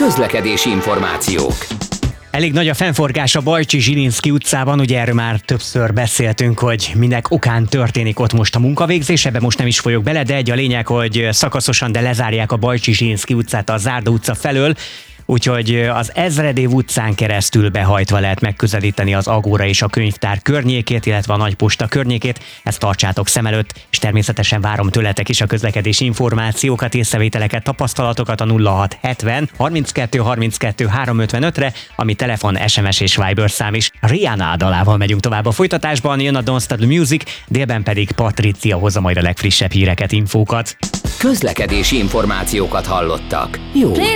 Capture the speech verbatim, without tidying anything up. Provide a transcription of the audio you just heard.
Közlekedési információk. Elég nagy a fennforgás a Bajcsy-Zsilinszky utcában, ugye erről már többször beszéltünk, hogy minek okán történik ott most a munkavégzés, ebbe most nem is folyok bele, de egy a lényeg, hogy szakaszosan, de lezárják a Bajcsy-Zsilinszky utcát a Zárda utca felől, úgyhogy az Ezredév utcán keresztül behajtva lehet megközelíteni az Agóra és a Könyvtár környékét, illetve a Nagyposta környékét, ezt tartsátok szem előtt, és természetesen várom tőletek is a közlekedési információkat, észrevételeket, tapasztalatokat a nulla hat hetven harminckettő harminckettő háromszázötvenötre, ami telefon, es em es és Viber szám is. Rihanna dalával megyünk tovább a folytatásban, jön a Don't Stop the Music, délben pedig Patricia hozza majd a legfrissebb híreket, infókat. Közlekedési információkat hallottak. Jó